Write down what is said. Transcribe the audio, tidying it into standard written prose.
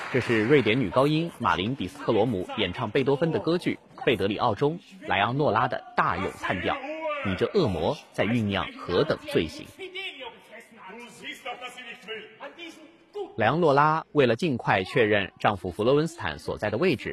这是瑞典女高音马林·比斯克罗姆演唱贝多芬的歌剧《费德里奥》中莱昂诺拉的大咏叹调。你这恶魔在酝酿何等罪行！莱昂诺拉为了尽快确认丈夫弗罗文斯坦所在的位置，